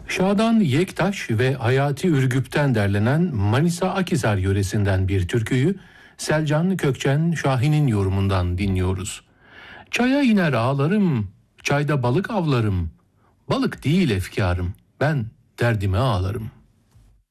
Şadan Yektaş ve Hayati Ürgüp'ten derlenen Manisa Akhisar yöresinden bir türküyü Selcan Kökçen Şahin'in yorumundan dinliyoruz. Çaya iner ağlarım, çayda balık avlarım, balık değil efkarım, ben derdime ağlarım.